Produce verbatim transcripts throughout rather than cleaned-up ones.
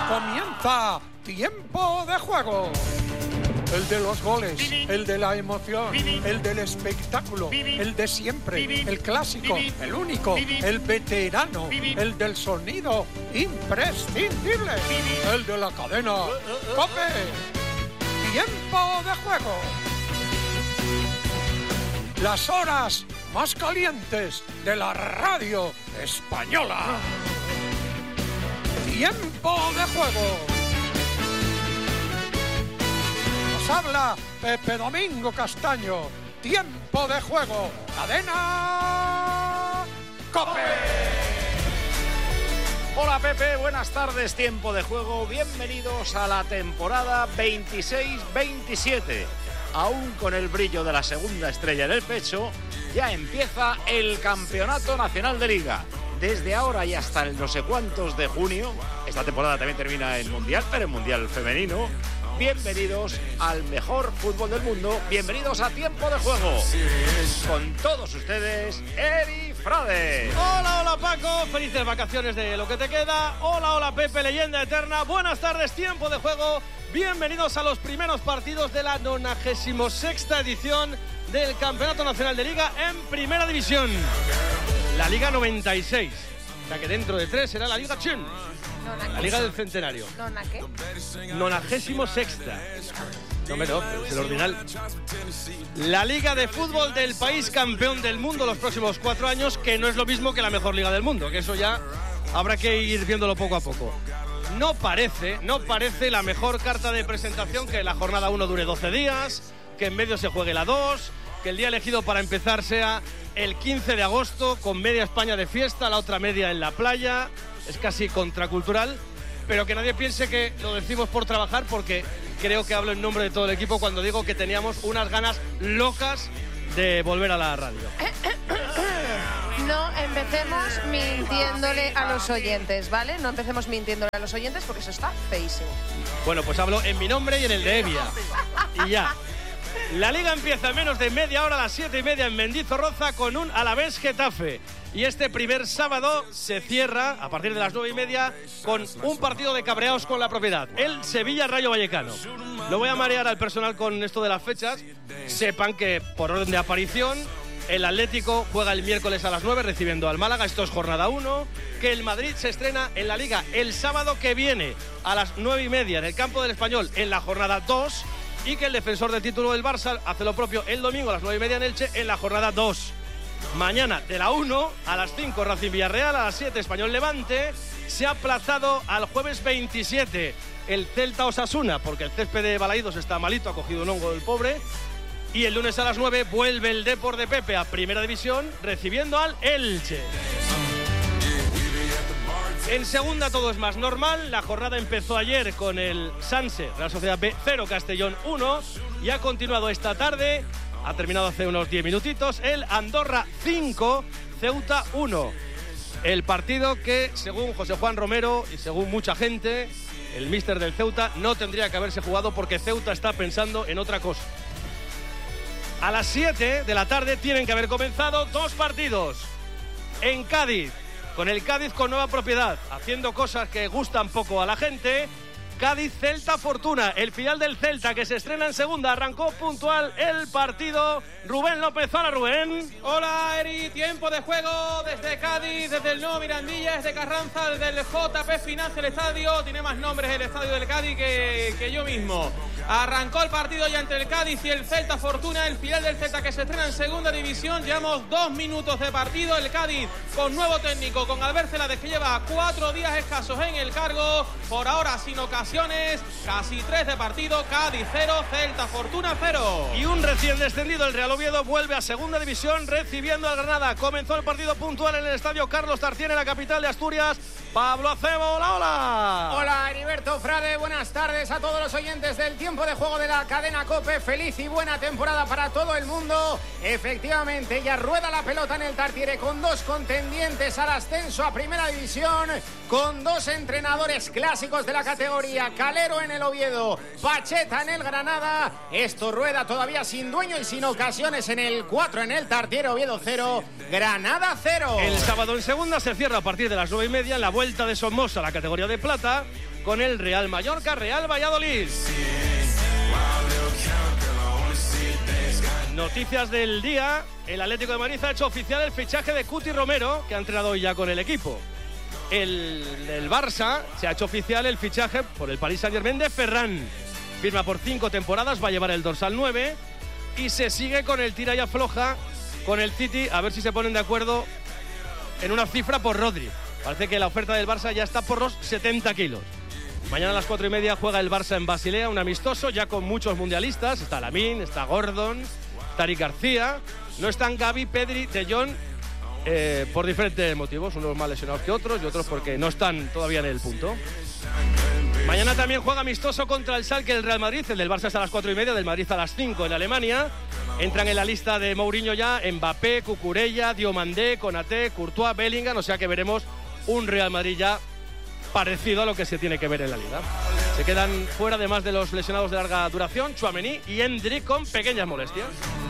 Comienza Tiempo de Juego. El de los goles, el de la emoción, el del espectáculo, el de siempre, el clásico, el único, el veterano, el del sonido imprescindible, el de la cadena COPE. Tiempo de Juego. Las horas más calientes de la radio española. Tiempo de Juego. Nos habla Pepe Domingo Castaño. Tiempo de Juego. Cadena COPE. Hola Pepe, buenas tardes. Tiempo de Juego. Bienvenidos a la temporada veintiséis veintisiete. Aún con el brillo de la segunda estrella en el pecho, ya empieza el Campeonato Nacional de Liga. Desde ahora y hasta el no sé cuántos de junio, esta temporada también termina el Mundial, pero el Mundial femenino. Bienvenidos al mejor fútbol del mundo, bienvenidos a Tiempo de Juego. Con todos ustedes, Eri Frade. Hola, hola Paco, felices vacaciones de lo que te queda. Hola, hola Pepe, leyenda eterna. Buenas tardes, Tiempo de Juego. Bienvenidos a los primeros partidos de la nonagésima sexta edición del Campeonato Nacional de Liga en Primera División. La Liga noventa y seis. O sea que dentro de tres será la Liga Chun. La Liga del Centenario. ¿Nona qué? nonagésima sexta. No, me no, es el ordinal. La Liga de Fútbol del país campeón del mundo los próximos cuatro años, que no es lo mismo que la mejor Liga del mundo, que eso ya habrá que ir viéndolo poco a poco. No parece, no parece la mejor carta de presentación que la jornada uno dure doce días, que en medio se juegue la dos, que el día elegido para empezar sea el quince de agosto, con media España de fiesta, la otra media en la playa. Es casi contracultural, pero que nadie piense que lo decimos por trabajar, porque creo que hablo en nombre de todo el equipo cuando digo que teníamos unas ganas locas de volver a la radio. No empecemos mintiéndole a los oyentes, ¿vale? No empecemos mintiéndole a los oyentes porque eso está feísimo. Bueno, pues hablo en mi nombre y en el de Evia. Y ya. La Liga empieza en menos de media hora a las siete y media en Mendizorroza con un Alavés Getafe. Y este primer sábado se cierra a partir de las nueve y media con un partido de cabreados con la propiedad, el Sevilla-Rayo Vallecano. No voy a marear al personal con esto de las fechas. Sepan que por orden de aparición el Atlético juega el miércoles a las nueve recibiendo al Málaga, esto es jornada uno. Que el Madrid se estrena en la Liga el sábado que viene a las nueve y media en el campo del Español en la jornada dos. Y que el defensor del título del Barça hace lo propio el domingo a las nueve y media en Elche en la jornada dos. Mañana de la uno a las cinco Racing Villarreal, a las siete Español Levante. Se ha aplazado al jueves veintisiete el Celta Osasuna, porque el césped de Balaídos está malito, ha cogido un hongo del pobre. Y el lunes a las nueve vuelve el Depor de Pepe a Primera División recibiendo al Elche. En segunda todo es más normal. La jornada empezó ayer con el Sanse, Real Sociedad B cero, Castellón uno. Y ha continuado esta tarde, ha terminado hace unos diez minutitos, el Andorra cinco, Ceuta uno. El partido que, según José Juan Romero y según mucha gente, el míster del Ceuta, no tendría que haberse jugado porque Ceuta está pensando en otra cosa. A las siete de la tarde tienen que haber comenzado dos partidos. En Cádiz, con el Cádiz con nueva propiedad, haciendo cosas que gustan poco a la gente. Cádiz-Celta Fortuna, el final del Celta que se estrena en segunda. Arrancó puntual el partido. Rubén López, hola Rubén. Hola Eri, Tiempo de Juego desde Cádiz, desde el nuevo Mirandilla, desde Carranza, desde el J P Finance, el estadio. Tiene más nombres el estadio del Cádiz que, que yo mismo. Arrancó el partido ya entre el Cádiz y el Celta Fortuna, el final del Celta que se estrena en segunda división. Llevamos dos minutos de partido. El Cádiz con nuevo técnico, con Albert Celades, que lleva cuatro días escasos en el cargo. Por ahora sin ocasiones, casi tres de partido. Cádiz cero, Celta Fortuna cero. Y un recién descendido, el Real Oviedo, vuelve a segunda división recibiendo al Granada. Comenzó el partido puntual en el estadio Carlos Tartiere, en la capital de Asturias. Pablo Acebo, hola, hola. Hola Heriberto Frade, buenas tardes a todos los oyentes del Tiempo tiempo de juego de la cadena COPE. Feliz y buena temporada para todo el mundo. Efectivamente, ya rueda la pelota en el Tartiere con dos contendientes al ascenso a Primera División, con dos entrenadores clásicos de la categoría, Calero en el Oviedo, Pacheta en el Granada. Esto rueda todavía sin dueño y sin ocasiones en el cuatro en el Tartiere. Oviedo cero, Granada cero. El sábado en segunda se cierra a partir de las nueve y media en la vuelta de Somos a la categoría de plata con el Real Mallorca, Real Valladolid. Noticias del día: el Atlético de Madrid ha hecho oficial el fichaje de Cuti Romero, que ha entrenado hoy ya con el equipo. El, el Barça se ha hecho oficial el fichaje por el Paris Saint-Germain de Ferran. Firma por cinco temporadas, va a llevar el dorsal nueve y se sigue con el tira y afloja con el City, a ver si se ponen de acuerdo en una cifra por Rodri. Parece que la oferta del Barça ya está por los setenta kilos. Mañana a las cuatro y media juega el Barça en Basilea, un amistoso ya con muchos mundialistas. Está Lamine, está Gordon, Tariq García. No están Gavi, Pedri, De Jong, eh, por diferentes motivos. Unos más lesionados que otros y otros porque no están todavía en el punto. Mañana también juega amistoso contra el Schalke el Real Madrid. El del Barça es a las cuatro y media, del Madrid a las cinco en Alemania. Entran en la lista de Mourinho ya Mbappé, Cucurella, Diomandé, Konaté, Courtois, Bellingham. O sea que veremos un Real Madrid ya parecido a lo que se tiene que ver en la Liga. Se quedan fuera, además de los lesionados de larga duración, Tchouaméni y Endrick con pequeñas molestias.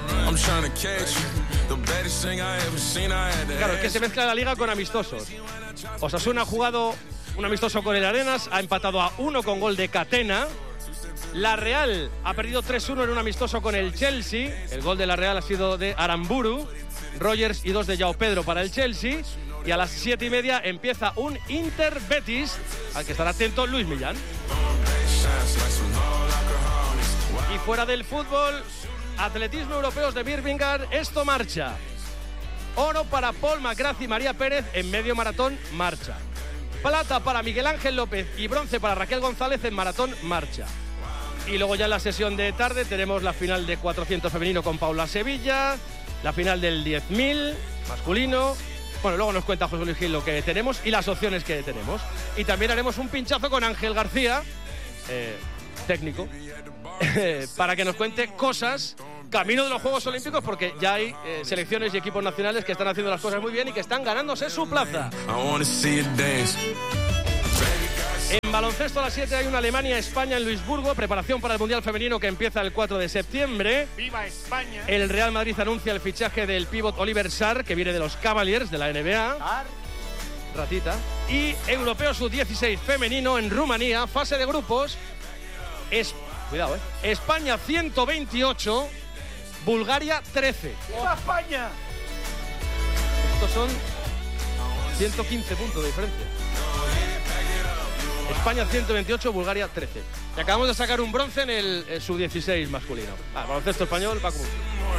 Claro, es que se mezcla la Liga con amistosos. Osasuna ha jugado un amistoso con el Arenas, ha empatado a uno con gol de Catena. La Real ha perdido tres uno en un amistoso con el Chelsea. El gol de la Real ha sido de Aramburu, Rogers y dos de João Pedro para el Chelsea. Y a las siete y media empieza un Inter-Betis, al que estará atento Luis Millán. Y fuera del fútbol, atletismo europeos de Birmingham, esto marcha. Oro para Paul McGrath y María Pérez en medio maratón, marcha. Plata para Miguel Ángel López y bronce para Raquel González en maratón, marcha. Y luego ya en la sesión de tarde tenemos la final de cuatrocientos femenino con Paula Sevilla, la final del diez mil masculino. Bueno, luego nos cuenta José Luis Gil lo que tenemos y las opciones que tenemos. Y también haremos un pinchazo con Ángel García, eh, técnico, para que nos cuente cosas camino de los Juegos Olímpicos, porque ya hay eh, selecciones y equipos nacionales que están haciendo las cosas muy bien y que están ganándose su plaza. En baloncesto a las siete hay una Alemania-España en Luisburgo, preparación para el Mundial Femenino que empieza el cuatro de septiembre. ¡Viva España! El Real Madrid anuncia el fichaje del pívot Oliver Sarr, que viene de los Cavaliers de la N B A. Ratita. Y Europeo sub dieciséis femenino en Rumanía, fase de grupos. Es, cuidado, ¿eh? España ciento veintiocho, Bulgaria trece. ¡Viva España! Estos son ciento quince puntos de diferencia. España ciento veintiocho, Bulgaria trece. Y acabamos de sacar un bronce en el, el sub dieciséis masculino. Ah, baloncesto español va como...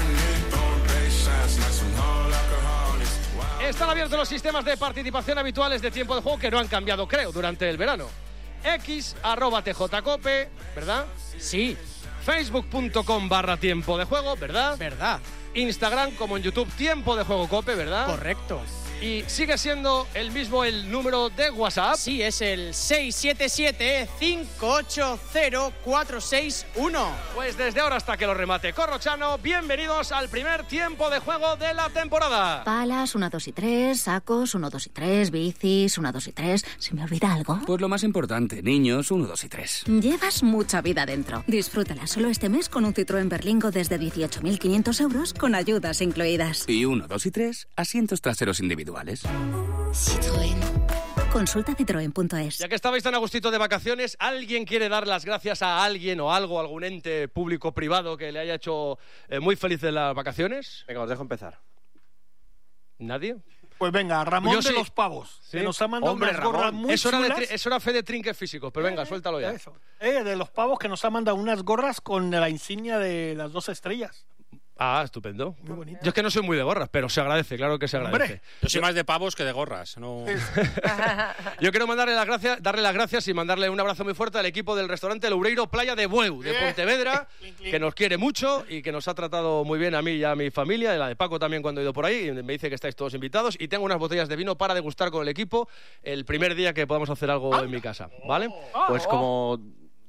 Están abiertos los sistemas de participación habituales de tiempo de juego que no han cambiado, creo, durante el verano. X, arroba tjcope, ¿verdad? Sí. Facebook.com barra tiempo de juego, ¿verdad? ¿Verdad? Instagram, como en YouTube, tiempo de juego cope, ¿verdad? Correcto. Y sigue siendo el mismo el número de WhatsApp. Sí, es el seis siete siete, cinco ocho cero, cuatro seis uno. Pues desde ahora hasta que lo remate Corrochano, bienvenidos al primer tiempo de juego de la temporada. Palas, uno, dos y tres, sacos, uno, dos y tres, bicis, uno, dos y tres. ¿Se me olvida algo? Pues lo más importante, niños, uno, dos y tres. Llevas mucha vida dentro. Disfrútala solo este mes con un Citroën Berlingo desde dieciocho mil quinientos euros con ayudas incluidas. Y uno, dos y tres, asientos traseros individuales. Citroën. Consulta citroen punto es. Ya que estabais tan a gustito de vacaciones, ¿alguien quiere dar las gracias a alguien o algo, algún ente público o privado que le haya hecho eh, muy feliz en las vacaciones? Venga, os dejo empezar. ¿Nadie? Pues venga, Ramón Yo de sí. los Pavos, ¿Sí? que nos ha mandado Hombre, unas gorras Ramón. muy Eso era, de chulas. tri- eso era fe de trinques físicos, pero venga, Eh, suéltalo ya. Eso. Eh, de los Pavos, que nos ha mandado unas gorras con la insignia de las dos estrellas. Ah, estupendo. Muy bonito. Yo es que no soy muy de gorras, pero se agradece, claro que se agradece. Hombre. Yo soy más de pavos que de gorras. No... Yo quiero mandarle las gracias, darle las gracias y mandarle un abrazo muy fuerte al equipo del restaurante Loureiro Playa de Bueu, de Bien. Pontevedra, Clink, clink. que nos quiere mucho y que nos ha tratado muy bien a mí y a mi familia, y la de Paco también cuando he ido por ahí, y me dice que estáis todos invitados, y tengo unas botellas de vino para degustar con el equipo el primer día que podamos hacer algo en mi casa, ¿vale? Pues como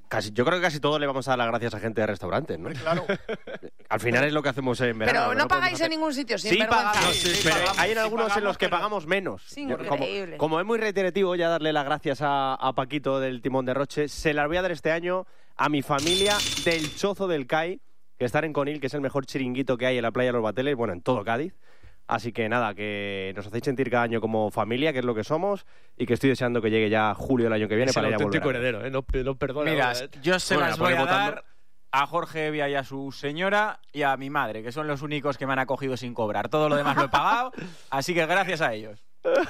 Casi, yo creo que casi todos le vamos a dar las gracias a gente de restaurantes, ¿no? Claro. Al final es lo que hacemos en verano. Pero no, no pagáis en ningún sitio, sin Sí, vergüenza. pagamos, Sí, sí, pero pagamos, hay en sí, algunos pagamos, en los que pero- pagamos menos. Sí, Yo, como, increíble. como es muy reiterativo ya darle las gracias a, a Paquito del Timón de Roche, se las voy a dar este año a mi familia del Chozo del Cai, que están en Conil, que es el mejor chiringuito que hay en la playa de los Bateles, bueno, en todo Cádiz. Así que nada, que nos hacéis sentir cada año como familia, que es lo que somos, y que estoy deseando que llegue ya julio del año que viene Es para el ir a volver. auténtico a- heredero, ¿eh? No, no perdona. Mira, ¿eh? yo se Bueno, las la voy a ponéis dar votando. a Jorge Evia y a su señora y a mi madre, que son los únicos que me han acogido sin cobrar. Todo lo demás lo he pagado, así que gracias a ellos.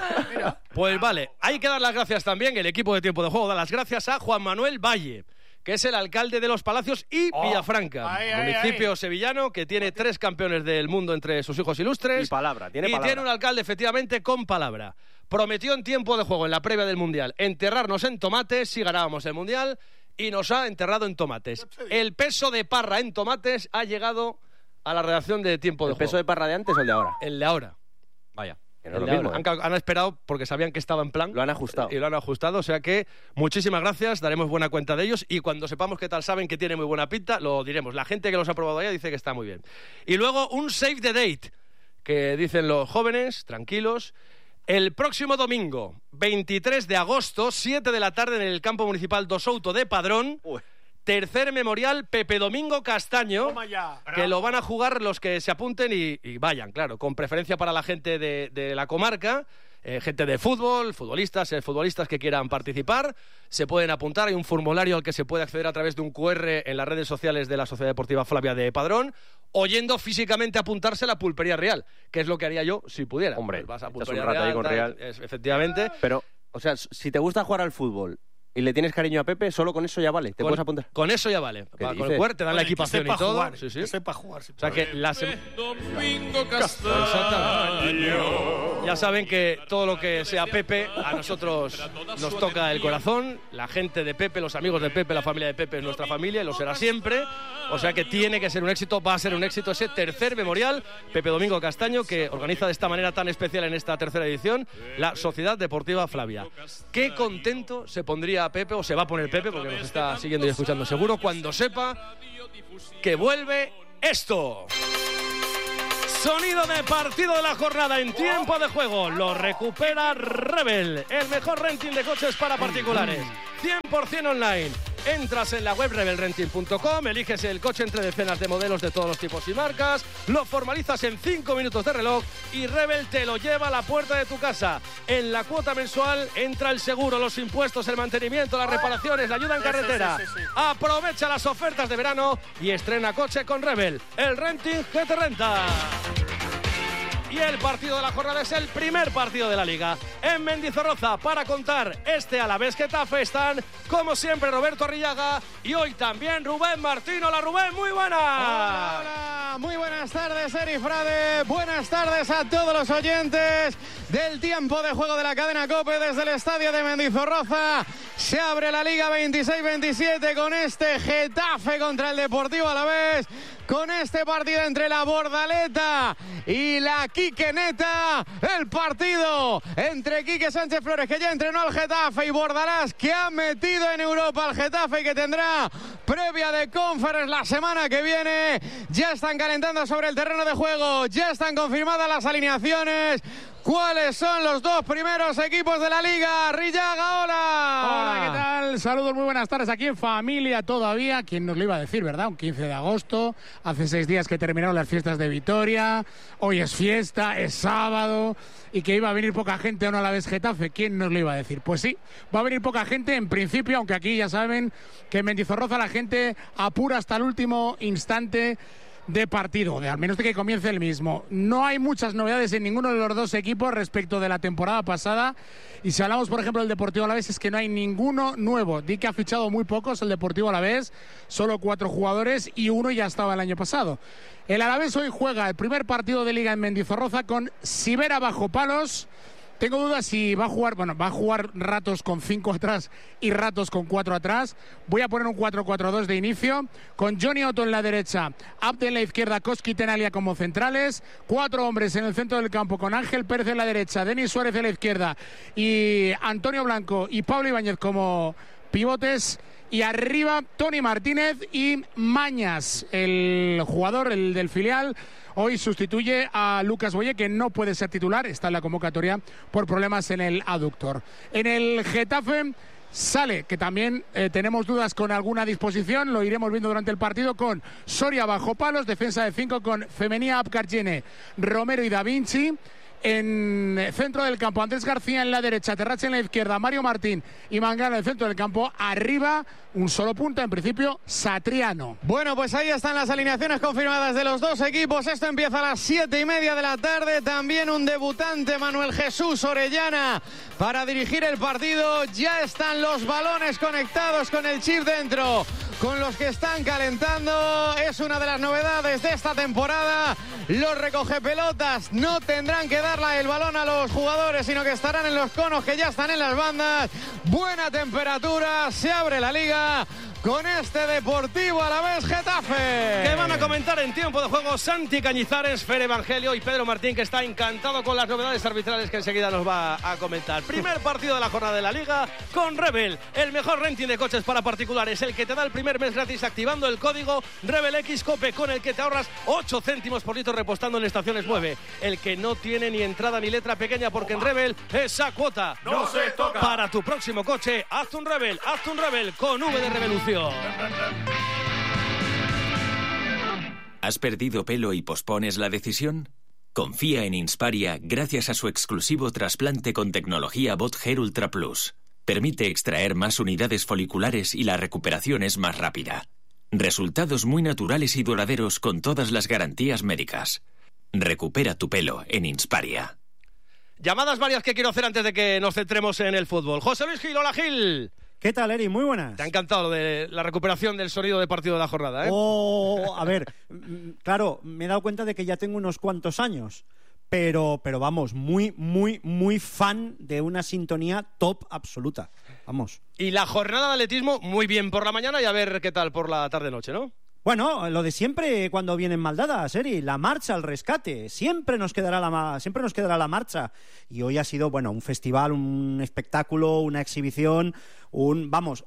Pues vale, hay que dar las gracias también, el equipo de Tiempo de Juego da las gracias a Juan Manuel Valle, que es el alcalde de Los Palacios y Oh, Villafranca, ay, ay, municipio sevillano que tiene tres campeones del mundo entre sus hijos ilustres. Y palabra, tiene y palabra. tiene un alcalde efectivamente con palabra. Prometió en Tiempo de Juego, en la previa del Mundial, enterrarnos en tomates si ganábamos el Mundial y nos ha enterrado en tomates. El peso de Parra en tomates ha llegado a la redacción de Tiempo de ¿El Juego. peso de Parra de antes o el de ahora? El de ahora. Vaya, que no El es de lo mismo. ahora. ¿eh? han, cal- han esperado porque sabían que estaba en plan. Lo han ajustado. Y lo han ajustado, o sea que muchísimas gracias, daremos buena cuenta de ellos y cuando sepamos qué tal saben que tiene muy buena pinta, lo diremos. La gente que los ha probado ya dice que está muy bien. Y luego un save the date, que dicen los jóvenes, tranquilos. El próximo domingo, veintitrés de agosto, siete de la tarde en el campo municipal Dos Souto de Padrón, Uy. tercer memorial Pepe Domingo Castaño, Toma ya. que lo van a jugar los que se apunten y, y vayan, claro, con preferencia para la gente de, de la comarca, eh, gente de fútbol, futbolistas, eh, futbolistas que quieran participar, se pueden apuntar, hay un formulario al que se puede acceder a través de un cu erre en las redes sociales de la Sociedad Deportiva Flavia de Padrón, o yendo físicamente a apuntarse a la Pulpería Real, que es lo que haría yo si pudiera. Hombre, Pues vas a echas Pulpería un rato ahí Real, con tal, Real. es- efectivamente. Pero, o sea, si te gusta jugar al fútbol y le tienes cariño a Pepe, solo con eso ya vale. ¿Te con, puedes apuntar? con eso ya vale. ¿Qué Va, con dices? el cuer te dan la Oye, que equipación y sepa todo. jugar, Sí, sí. que sepa jugar. sí. O sea que la sem- Domingo Exactamente. Ya saben que todo lo que sea Pepe, a nosotros nos toca el corazón. La gente de Pepe, los amigos de Pepe, la familia de Pepe es nuestra familia y lo será siempre. O sea que tiene que ser un éxito, va a ser un éxito ese tercer memorial Pepe Domingo Castaño que organiza de esta manera tan especial en esta tercera edición la Sociedad Deportiva Flavia. Qué contento se pondría Pepe, o se va a poner Pepe, porque nos está siguiendo y escuchando seguro, cuando sepa que vuelve esto. Sonido de partido de la jornada en tiempo de juego. Lo recupera Rebel, el mejor renting de coches para particulares. cien por ciento online. Entras en la web rebel renting punto com, eliges el coche entre decenas de modelos de todos los tipos y marcas, lo formalizas en cinco minutos de reloj y Rebel te lo lleva a la puerta de tu casa. En la cuota mensual entra el seguro, los impuestos, el mantenimiento, las reparaciones, la ayuda en carretera. Sí, sí, sí, sí. Aprovecha las ofertas de verano y estrena coche con Rebel, el renting que te renta. Y el partido de la jornada es el primer partido de la Liga. En Mendizorroza, para contar este Alavés Getafe, están, como siempre, Roberto Arrillaga y hoy también Rubén Martín. Hola, Rubén, muy buena. Hola, hola, muy buenas tardes, Eri Frade. Buenas tardes a todos los oyentes del tiempo de juego de la cadena COPE desde el estadio de Mendizorroza. Se abre la Liga veintiséis veintisiete con este Getafe contra el Deportivo Alavés. Con este partido entre la Bordaleta y la Quiqueneta, el partido entre Quique Sánchez Flores, que ya entrenó al Getafe, y Bordalás, que ha metido en Europa al Getafe y que tendrá previa de Conference la semana que viene. Ya están calentando sobre el terreno de juego, ya están confirmadas las alineaciones. ¿Cuáles son los dos primeros equipos de la Liga? Rillaga, hola. Hola, ¿qué tal? Saludos, muy buenas tardes. Aquí en familia todavía. ¿Quién nos lo iba a decir, verdad? Un quince de agosto. Hace seis días que terminaron las fiestas de Vitoria. Hoy es fiesta, es sábado. Y que iba a venir poca gente a un Alavés Getafe. ¿Quién nos lo iba a decir? Pues sí, va a venir poca gente en principio, aunque aquí ya saben que en Mendizorroza la gente apura hasta el último instante de partido, de al menos de que comience el mismo. No hay muchas novedades en ninguno de los dos equipos respecto de la temporada pasada, y si hablamos por ejemplo del Deportivo Alavés, es que no hay ninguno nuevo. Di que ha fichado muy pocos el Deportivo Alavés, solo cuatro jugadores y uno ya estaba el año pasado. El Alavés hoy juega el primer partido de Liga en Mendizorroza con Sivera bajo palos. Tengo dudas si va a jugar, bueno, va a jugar ratos con cinco atrás y ratos con cuatro atrás. Voy a poner un cuatro cuatro dos de inicio, con Johnny Otto en la derecha, Abde en la izquierda, Koski y Tenalia como centrales. Cuatro hombres en el centro del campo, con Ángel Pérez en la derecha, Denis Suárez en la izquierda y Antonio Blanco y Pablo Ibáñez como pivotes. Y arriba Tony Martínez y Mañas, el jugador, el del filial, hoy sustituye a Lucas Boye, que no puede ser titular, está en la convocatoria por problemas en el aductor. En el Getafe sale, que también eh, tenemos dudas con alguna disposición, lo iremos viendo durante el partido, con Soria bajo palos, defensa de cinco con Femenia, Abkarjene, Romero y Da Vinci. En centro del campo, Andrés García en la derecha, Terrache en la izquierda, Mario Martín y Mangala en el centro del campo. Arriba, un solo punto, en principio, Satriano. Bueno, pues ahí están las alineaciones confirmadas de los dos equipos. Esto empieza a las siete y media de la tarde. También un debutante, Manuel Jesús Orellana, para dirigir el partido. Ya están los balones conectados con el chip dentro, con los que están calentando. Es una de las novedades de esta temporada. Los recogepelotas no tendrán que darle el balón a los jugadores, sino que estarán en los conos que ya están en las bandas. Buena temperatura, se abre la liga con este Deportivo Alavés Getafe. Que van a comentar en tiempo de juego Santi Cañizares, Fer Evangelio y Pedro Martín, que está encantado con las novedades arbitrales que enseguida nos va a comentar. Primer partido de la jornada de la Liga con Rebel, el mejor renting de coches para particulares, el que te da el primer mes gratis activando el código Rebel X Cope, con el que te ahorras ocho céntimos por litro repostando en estaciones Mueve. El que no tiene ni entrada ni letra pequeña, porque en Rebel esa cuota no se toca. Para tu próximo coche, haz un Rebel, haz un Rebel con V de Revolución. ¿Has perdido pelo y pospones la decisión? Confía en Insparia gracias a su exclusivo trasplante con tecnología Bot Hair Ultra Plus. Permite extraer más unidades foliculares y la recuperación es más rápida. Resultados muy naturales y duraderos con todas las garantías médicas. Recupera tu pelo en Insparia. Llamadas varias que quiero hacer antes de que nos centremos en el fútbol. José Luis Gil, hola Gil. ¿Qué tal, Eri? Muy buenas. Te ha encantado lo de la recuperación del sonido de partido de la jornada, ¿eh? Oh, a ver, claro, me he dado cuenta de que ya tengo unos cuantos años, pero, pero vamos, muy, muy, muy fan de una sintonía top absoluta. Vamos. Y la jornada de atletismo, muy bien por la mañana y a ver qué tal por la tarde-noche, ¿no? Bueno, lo de siempre cuando vienen mal dadas, Eri, la marcha, el rescate, siempre nos quedará la siempre nos quedará la marcha. Y hoy ha sido, bueno, un festival, un espectáculo, una exhibición, un, vamos,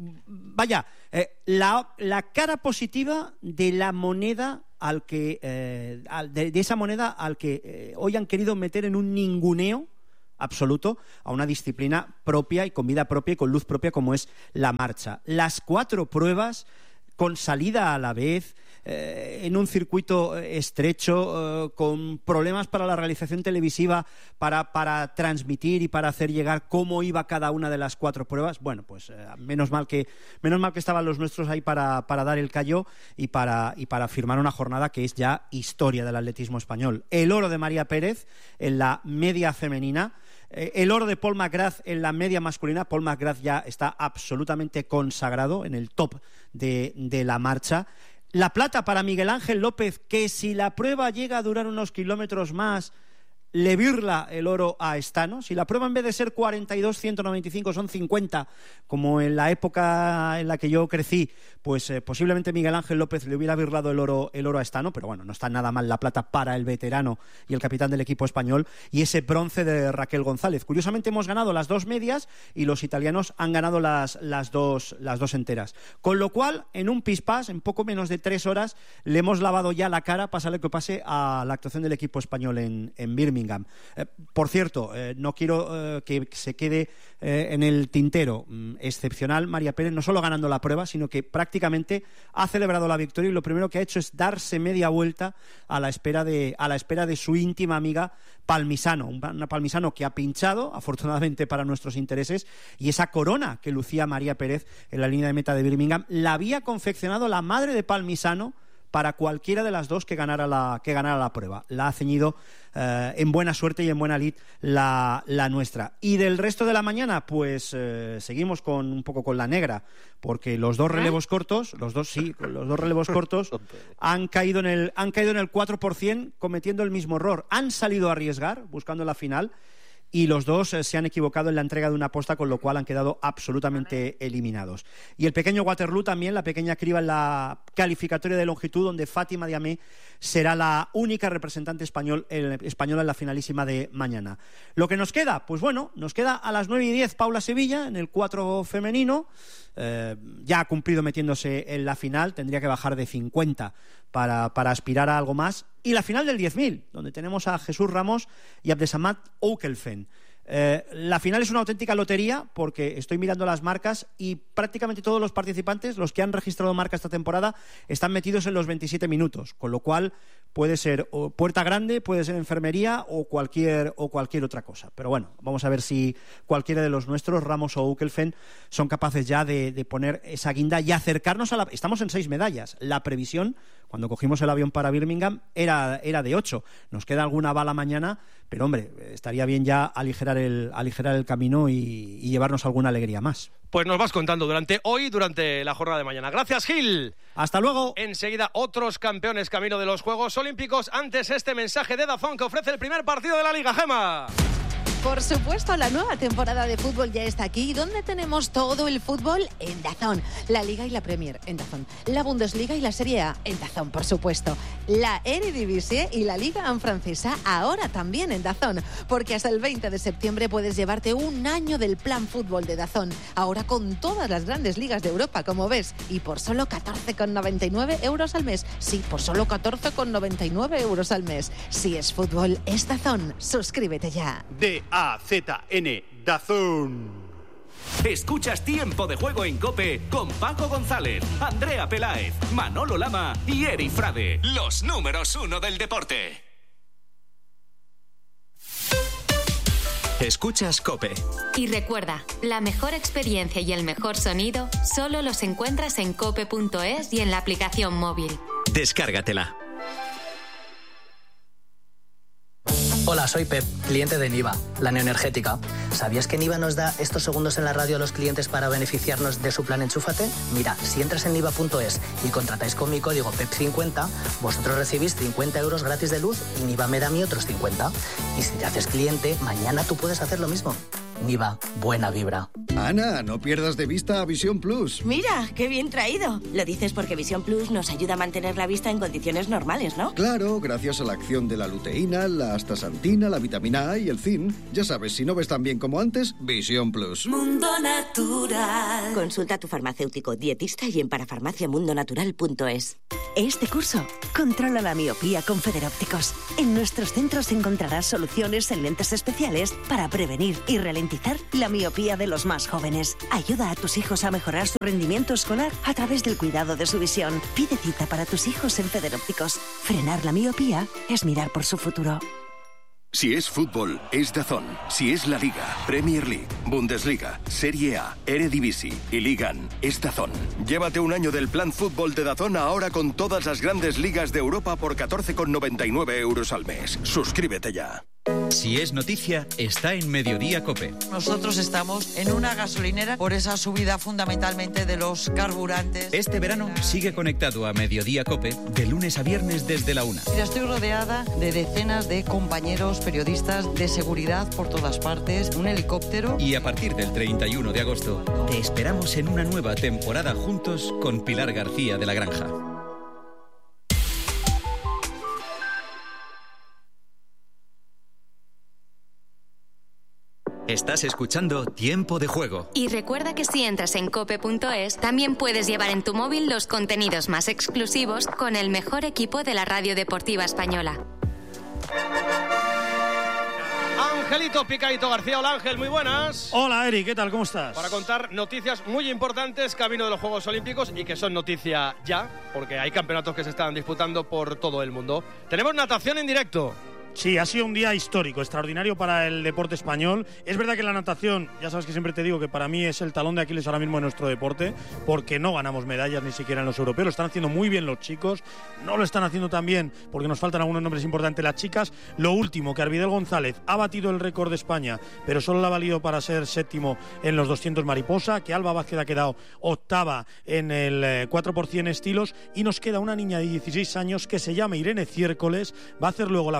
vaya, eh, la, la cara positiva de la moneda al que, eh, de, de esa moneda al que eh, hoy han querido meter en un ninguneo absoluto a una disciplina propia y con vida propia y con luz propia como es la marcha. Las cuatro pruebas con salida a la vez, eh, en un circuito estrecho, eh, con problemas para la realización televisiva, para, para transmitir y para hacer llegar cómo iba cada una de las cuatro pruebas. Bueno, pues eh, menos mal que menos mal que estaban los nuestros ahí para, para dar el callo y para, y para firmar una jornada que es ya historia del atletismo español. El oro de María Pérez en la media femenina, el oro de Paul McGrath en la media masculina. Paul McGrath ya está absolutamente consagrado en el top de, de la marcha. La plata para Miguel Ángel López, que si la prueba llega a durar unos kilómetros más, le birla el oro a Estano. Si la prueba en vez de ser cuarenta y dos, ciento noventa y cinco son cincuenta, como en la época en la que yo crecí, pues eh, posiblemente Miguel Ángel López le hubiera birlado el oro, el oro a Estano, pero bueno, no está nada mal la plata para el veterano y el capitán del equipo español, y ese bronce de Raquel González. Curiosamente hemos ganado las dos medias y los italianos han ganado las, las, dos, las dos enteras. Con lo cual, en un pispás, en poco menos de tres horas, le hemos lavado ya la cara, pase lo que pase, a la actuación del equipo español en, en Birmingham. Eh, por cierto, eh, no quiero eh, que se quede eh, en el tintero. Mm, excepcional María Pérez, no solo ganando la prueba, sino que prácticamente ha celebrado la victoria y lo primero que ha hecho es darse media vuelta a la espera de, a la espera de su íntima amiga Palmisano, una Palmisano que ha pinchado, afortunadamente para nuestros intereses, y esa corona que lucía María Pérez en la línea de meta de Birmingham la había confeccionado la madre de Palmisano para cualquiera de las dos que ganara la, que ganara la prueba. La ha ceñido eh, en buena suerte y en buena lid la, la nuestra. Y del resto de la mañana, pues eh, seguimos con un poco con la negra, porque los dos relevos cortos, los dos sí, los dos relevos cortos han caído en el, han caído en el cuatro por ciento cometiendo el mismo error. Han salido a arriesgar buscando la final, y los dos eh, se han equivocado en la entrega de una aposta, con lo cual han quedado absolutamente eliminados. Y el pequeño Waterloo también, la pequeña criba en la, calificatoria de longitud donde Fátima Diamé será la única representante español, eh, española en la finalísima de mañana. ¿Lo que nos queda? Pues bueno, nos queda a las nueve y diez Paula Sevilla en el cuatro femenino. Eh, ya ha cumplido metiéndose en la final, tendría que bajar de cincuenta para, para aspirar a algo más. Y la final del diez mil, donde tenemos a Jesús Ramos y Abdesamat Oukelfen. Eh, la final es una auténtica lotería porque estoy mirando las marcas y prácticamente todos los participantes, los que han registrado marca esta temporada, están metidos en los veintisiete minutos, con lo cual puede ser o puerta grande, puede ser enfermería o cualquier, o cualquier otra cosa. Pero bueno, vamos a ver si cualquiera de los nuestros, Ramos o Oukelfen, son capaces ya de, de poner esa guinda y acercarnos a la... Estamos en seis medallas. La previsión, cuando cogimos el avión para Birmingham, era, era de ocho. Nos queda alguna bala mañana, pero hombre, estaría bien ya aligerar el, aligerar el camino y, y llevarnos alguna alegría más. Pues nos vas contando durante hoy, durante la jornada de mañana. Gracias, Gil. Hasta luego. Enseguida, otros campeones camino de los Juegos Olímpicos. Antes, este mensaje de DAZN que ofrece el primer partido de la Liga, Gema. Por supuesto, la nueva temporada de fútbol ya está aquí. ¿Dónde tenemos todo el fútbol? En DAZN. La Liga y la Premier en DAZN. La Bundesliga y la Serie A en DAZN, por supuesto. La Eredivisie y la Liga en francesa ahora también en DAZN. Porque hasta el veinte de septiembre puedes llevarte un año del plan fútbol de DAZN. Ahora con todas las grandes ligas de Europa, como ves. Y por solo catorce con noventa y nueve euros al mes. Sí, por solo catorce con noventa y nueve euros al mes. Si es fútbol, es DAZN. Suscríbete ya. D A Z N, DAZN. Escuchas Tiempo de Juego en COPE con Paco González, Andrea Peláez, Manolo Lama y Eri Frade, los números uno del deporte. Escuchas COPE. Y recuerda, la mejor experiencia y el mejor sonido solo los encuentras en cope punto es y en la aplicación móvil. Descárgatela. Hola, soy Pep, cliente de Niva, la neoenergética. ¿Sabías que Niva nos da estos segundos en la radio a los clientes para beneficiarnos de su plan Enchúfate? Mira, si entras en niva punto es y contratáis con mi código P E P cincuenta, vosotros recibís cincuenta euros gratis de luz y Niva me da a mí otros cincuenta. Y si te haces cliente, mañana tú puedes hacer lo mismo. Niva, buena vibra. Ana, no pierdas de vista a Visión Plus. Mira, qué bien traído. Lo dices porque Visión Plus nos ayuda a mantener la vista en condiciones normales, ¿no? Claro, gracias a la acción de la luteína, la astaxantina, la vitamina A y el zinc. Ya sabes, si no ves tan bien como antes, Visión Plus. Mundo Natural. Consulta a tu farmacéutico, dietista y en parafarmaciamundonatural punto es. Este curso, controla la miopía con Federópticos. En nuestros centros encontrarás soluciones en lentes especiales para prevenir y ralentizar la miopía de los más jóvenes. Ayuda a tus hijos a mejorar su rendimiento escolar a través del cuidado de su visión. Pide cita para tus hijos en Federópticos. Frenar la miopía es mirar por su futuro. Si es fútbol, es DAZN. Si es la Liga, Premier League, Bundesliga, Serie A, Eredivisie y Ligan, es DAZN. Llévate un año del plan fútbol de DAZN ahora con todas las grandes ligas de Europa por catorce con noventa y nueve euros al mes. Suscríbete ya. Si es noticia, está en Mediodía COPE. Nosotros estamos en una gasolinera por esa subida fundamentalmente de los carburantes. Este verano sigue conectado a Mediodía COPE de lunes a viernes desde la una. Mira, estoy rodeada de decenas de compañeros periodistas de seguridad por todas partes, un helicóptero. Y a partir del treinta y uno de agosto te esperamos en una nueva temporada juntos con Pilar García de la Granja. Estás escuchando Tiempo de Juego. Y recuerda que si entras en cope punto es, también puedes llevar en tu móvil los contenidos más exclusivos con el mejor equipo de la radio deportiva española. Angelito Picadito García. Hola, Ángel, muy buenas. Hola, Eri, ¿qué tal? ¿Cómo estás? Para contar noticias muy importantes camino de los Juegos Olímpicos y que son noticia ya, porque hay campeonatos que se están disputando por todo el mundo. Tenemos natación en directo. Sí, ha sido un día histórico, extraordinario para el deporte español. Es verdad que la natación, ya sabes que siempre te digo que para mí es el talón de Aquiles ahora mismo de nuestro deporte, porque no ganamos medallas ni siquiera en los europeos. Lo están haciendo muy bien los chicos, no lo están haciendo tan bien porque nos faltan algunos nombres importantes las chicas. Lo último, que Arvidel González ha batido el récord de España, pero solo le ha valido para ser séptimo en los doscientos mariposa, que Alba Vázquez ha quedado octava en el cuatro por cien estilos, y nos queda una niña de dieciséis años que se llama Irene Ciércoles, va a hacer luego la final de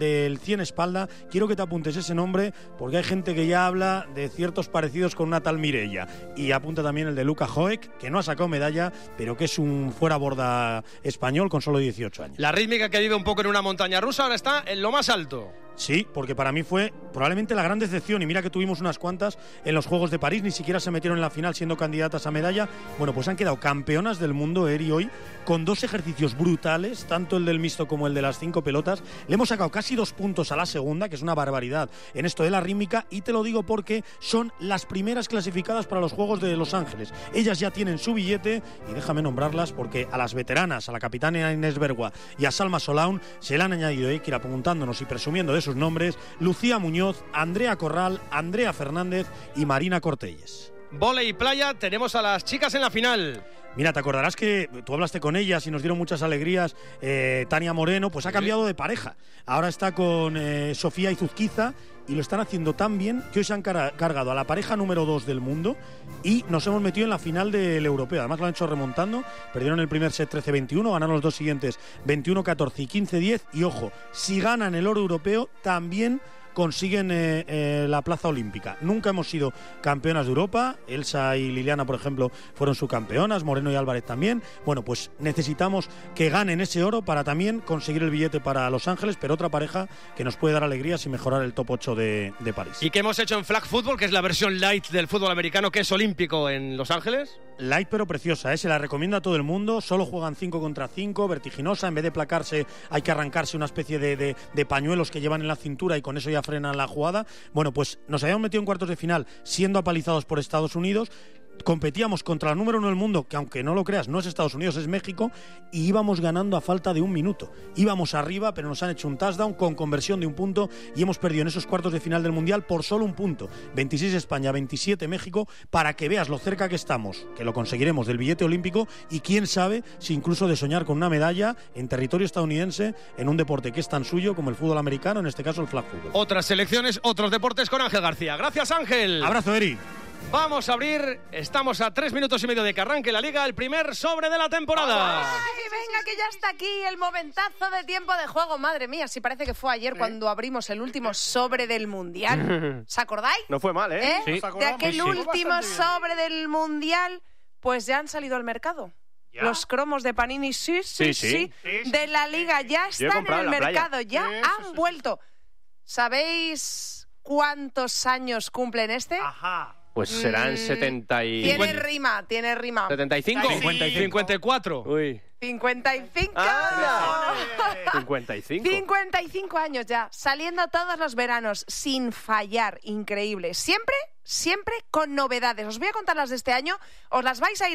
del cien espalda, quiero que te apuntes ese nombre porque hay gente que ya habla de ciertos parecidos con una tal Mireia. Y apunta también el de Luka Joek, que no ha sacado medalla, pero que es un fuera borda español con solo dieciocho años. La rítmica que vive un poco en una montaña rusa ahora está en lo más alto. Sí, porque para mí fue probablemente la gran decepción, y mira que tuvimos unas cuantas en los Juegos de París, ni siquiera se metieron en la final siendo candidatas a medalla. Bueno, pues han quedado campeonas del mundo, Eri, hoy, con dos ejercicios brutales, tanto el del mixto como el de las cinco pelotas. Le hemos sacado casi dos puntos a la segunda, que es una barbaridad en esto de la rítmica, y te lo digo porque son las primeras clasificadas para los Juegos de Los Ángeles. Ellas ya tienen su billete, y déjame nombrarlas porque a las veteranas, a la capitana Inés Bergua y a Salma Solaun, se le han añadido, hay que ir apuntándonos y presumiendo de sus nombres, Lucía Muñoz, Andrea Corral, Andrea Fernández y Marina Cortelles. Vóley y playa, tenemos a las chicas en la final. Mira, te acordarás que tú hablaste con ellas y nos dieron muchas alegrías. eh, Tania Moreno, pues ha cambiado de pareja. Ahora está con eh, Sofía Izuzquiza, y lo están haciendo tan bien que hoy se han car- cargado a la pareja número dos del mundo y nos hemos metido en la final del europeo. Además lo han hecho remontando, perdieron el primer set trece veintiuno, ganaron los dos siguientes veintiuno catorce y quince diez, y ojo, si ganan el oro europeo también consiguen eh, eh, la plaza olímpica. Nunca hemos sido campeonas de Europa. Elsa y Liliana, por ejemplo, fueron subcampeonas, Moreno y Álvarez también. Bueno, pues necesitamos que ganen ese oro para también conseguir el billete para Los Ángeles, pero otra pareja que nos puede dar alegrías y mejorar el top ocho de, de París. ¿Y qué hemos hecho en flag football, que es la versión light del fútbol americano, que es olímpico en Los Ángeles? Light pero preciosa, ¿eh? Se la recomienda a todo el mundo. Solo juegan cinco contra cinco, vertiginosa. En vez de placarse hay que arrancarse una especie de, de, de pañuelos que llevan en la cintura, y con eso ya frenan la jugada. Bueno, pues nos habíamos metido en cuartos de final siendo apalizados por Estados Unidos. Competíamos contra la número uno del mundo, que aunque no lo creas no es Estados Unidos, es México, y íbamos ganando a falta de un minuto. Íbamos arriba, pero nos han hecho un touchdown con conversión de un punto y hemos perdido en esos cuartos de final del Mundial por solo un punto. veintiséis España, veintisiete México, para que veas lo cerca que estamos, que lo conseguiremos, del billete olímpico, y quién sabe si incluso de soñar con una medalla en territorio estadounidense en un deporte que es tan suyo como el fútbol americano, en este caso el flag football. Otras selecciones, otros deportes con Ángel García. Gracias, Ángel. Abrazo, Eri. Vamos a abrir, estamos a tres minutos y medio de que arranque la Liga, el primer sobre de la temporada. ¡Ay, venga, que ya está aquí el momentazo de tiempo de juego! Madre mía, si parece que fue ayer cuando abrimos el último sobre del Mundial. ¿Os acordáis? No fue mal, ¿eh? ¿Eh? Sí. De aquel Sí, sí. último sobre del Mundial, pues ya han salido al mercado. ¿Ya? Los cromos de Panini, sí, sí, Sí, sí, sí. sí, de la Liga ya Yo he están en comprado el en la playa. mercado, ya Sí, han sí, sí. vuelto. ¿Sabéis cuántos años cumplen este? Ajá. Pues serán setenta y... Tiene rima, tiene rima. ¿setenta y cinco? Sí. cincuenta y cuatro. Uy. cincuenta y cinco. cincuenta y cinco. cincuenta y cinco años ya, saliendo todos los veranos sin fallar, increíble. Siempre, siempre con novedades. Os voy a contar las de este año, os las vais a ir